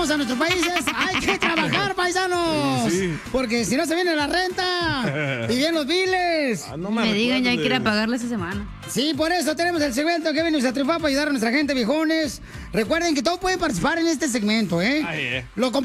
venimos a nuestros países, hay que trabajar, paisanos. Sí. Porque si no se viene la renta y bien los biles. No me digan, ya hay que ir a pagarle esa semana. Sí, por eso tenemos el segmento que venimos a triunfar para ayudar a nuestra gente, viejones. Recuerden que todos pueden participar en este segmento, ¿eh? Ay, Lo